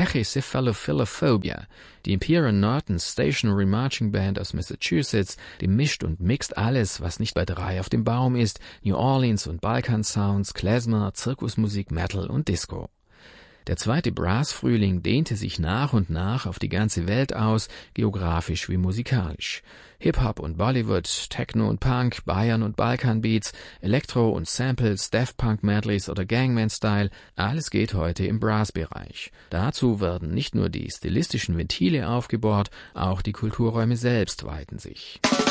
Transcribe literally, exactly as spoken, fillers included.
Pachycephalophobia, die Imperial Norton Stationary Marching Band aus Massachusetts, die mischt und mixt alles, was nicht bei drei auf dem Baum ist, New Orleans und Balkan Sounds, Klezmer, Zirkusmusik, Metal und Disco. Der zweite Brass-Frühling dehnte sich nach und nach auf die ganze Welt aus, geografisch wie musikalisch. Hip-Hop und Bollywood, Techno und Punk, Bayern und Balkan-Beats, Elektro und Samples, Daft Punk-Medleys oder Gangman-Style, alles geht heute im Brass-Bereich. Dazu werden nicht nur die stilistischen Ventile aufgebohrt, auch die Kulturräume selbst weiten sich.